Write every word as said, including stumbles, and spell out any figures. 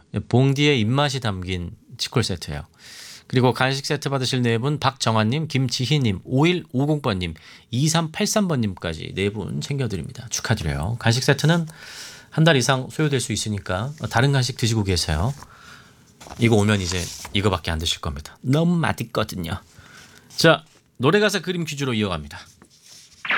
봉디에 입맛이 담긴 치콜 세트예요. 그리고 간식 세트 받으실 네 분 박정환님, 김지희님, 오일오공번님, 이삼팔삼번님까지 네 분 챙겨드립니다. 축하드려요. 간식 세트는 한 달 이상 소요될 수 있으니까 다른 간식 드시고 계세요. 이거 오면 이제 이거밖에 안 드실 겁니다. 너무 맛있거든요. 자, 노래 가사 그림 퀴즈로 이어갑니다.